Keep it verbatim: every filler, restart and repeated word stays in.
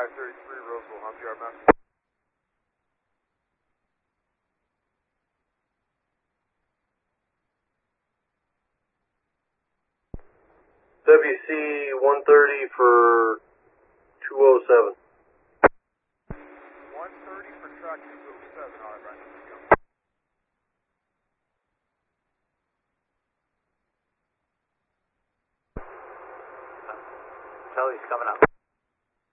five thirty-three Roseville, how's your map? W C one thirty for two oh seven. one thirty for track two oh seven, alright, Brian, let's go. Charlie's coming up.